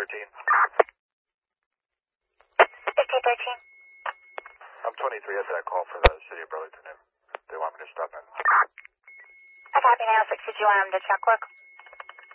1513. 1513. I'm 23. I had that call for the city of Burlington. They want me to stop in. I copy now. 6 did you want him to check work?